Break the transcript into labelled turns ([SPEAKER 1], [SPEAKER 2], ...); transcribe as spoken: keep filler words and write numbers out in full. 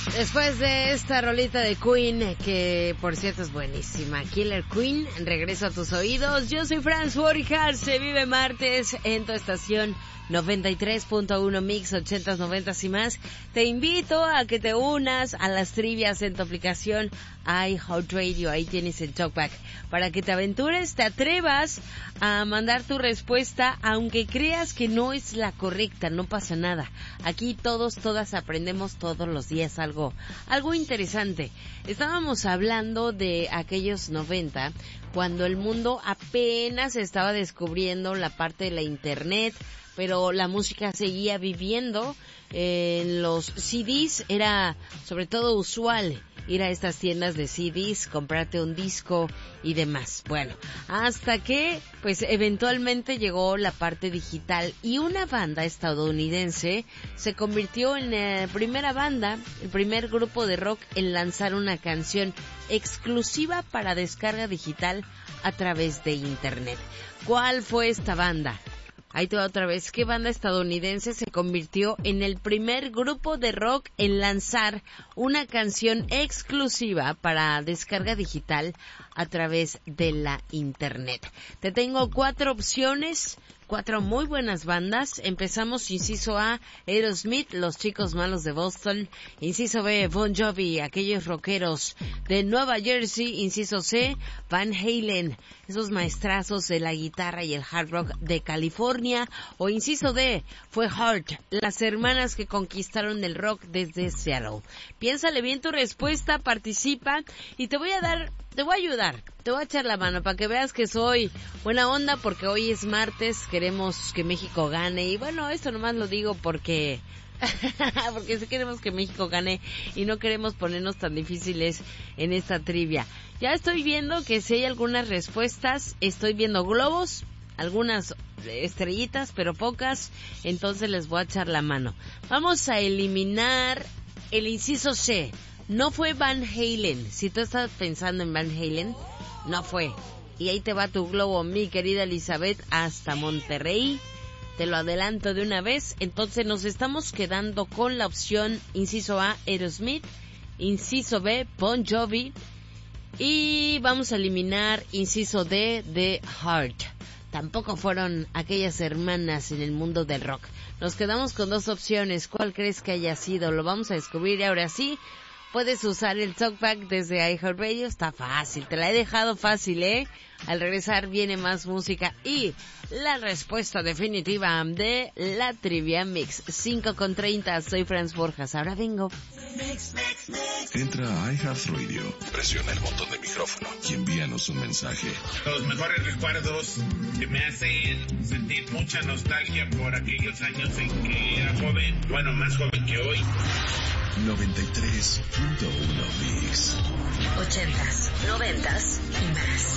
[SPEAKER 1] Después de esta rolita de Queen, que por cierto es buenísima, Killer Queen, regreso a tus oídos. Yo soy Franz Borja, se vive martes en tu estación noventa y tres punto uno Mix, ochentas, noventas y más. Te invito a que te unas a las trivias en tu aplicación iHeartRadio. Ahí tienes el talkback para que te aventures, te atrevas a mandar tu respuesta, aunque creas que no es la correcta, no pasa nada. Aquí todos, todas aprendemos todos los días algo, algo interesante. Estábamos hablando de aquellos noventa, cuando el mundo apenas estaba descubriendo la parte de la internet, pero la música seguía viviendo. En los C Ds era sobre todo usual ir a estas tiendas de C Ds, comprarte un disco y demás. Bueno, hasta que pues eventualmente llegó la parte digital y una banda estadounidense se convirtió en la primera banda, el primer grupo de rock en lanzar una canción exclusiva para descarga digital a través de internet. ¿Cuál fue esta banda? Ahí te va otra vez. ¿Qué banda estadounidense se convirtió en el primer grupo de rock en lanzar una canción exclusiva para descarga digital a través de la internet? Te tengo cuatro opciones, cuatro muy buenas bandas. Empezamos, inciso A, Aerosmith, los chicos malos de Boston. Inciso B, Bon Jovi, aquellos rockeros de Nueva Jersey. Inciso C, Van Halen, esos maestrazos de la guitarra y el hard rock de California. O inciso D, fue Heart, las hermanas que conquistaron el rock desde Seattle. Piénsale bien tu respuesta, participa y te voy a dar, te voy a ayudar, te voy a echar la mano para que veas que soy buena onda, porque hoy es martes, queremos que México gane y bueno, esto nomás lo digo porque... porque sí queremos que México gane y no queremos ponernos tan difíciles en esta trivia. Ya estoy viendo que si hay algunas respuestas, estoy viendo globos, algunas estrellitas, pero pocas, entonces les voy a echar la mano. Vamos a eliminar el inciso C. No fue Van Halen. Si tú estás pensando en Van Halen, no fue. Y ahí te va tu globo, mi querida Elizabeth, hasta Monterrey. Te lo adelanto de una vez. Entonces nos estamos quedando con la opción inciso A, Aerosmith, inciso B, Bon Jovi, y vamos a eliminar inciso D de Heart. Tampoco fueron aquellas hermanas en el mundo del rock. Nos quedamos con dos opciones. ¿Cuál crees que haya sido? Lo vamos a descubrir y ahora sí. Puedes usar el talkback desde iHeartRadio. Está fácil, te la he dejado fácil, ¿eh? Al regresar viene más música y la respuesta definitiva de la Trivia Mix. cinco con treinta, soy Franz Borjas, ahora vengo.
[SPEAKER 2] Entra a iHeartRadio, presiona el botón de micrófono y envíanos un mensaje.
[SPEAKER 3] Los mejores recuerdos que me hacen sentir mucha nostalgia por aquellos años en que era joven, bueno, más joven que hoy.
[SPEAKER 2] noventa y tres punto uno Mix.
[SPEAKER 4] Ochentas, noventas y más.